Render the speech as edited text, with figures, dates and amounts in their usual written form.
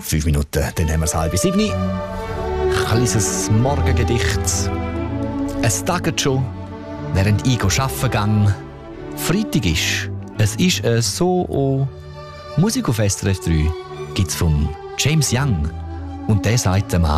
5 Minuten, dann haben wir es 6:30. Kleines Morgengedicht. Es tagt schon, während ich arbeiten gang. Freitag ist, es ist so. Musik auf SRF 3 gibt's von James Young. Und der sagt dem